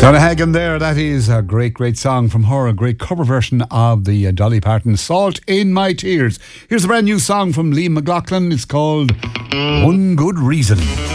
Donna Hagen there, that is a great song from her, a great cover version of the Dolly Parton Salt in My Tears. Here's a brand new song from Liam McLaughlin, it's called One Good Reason.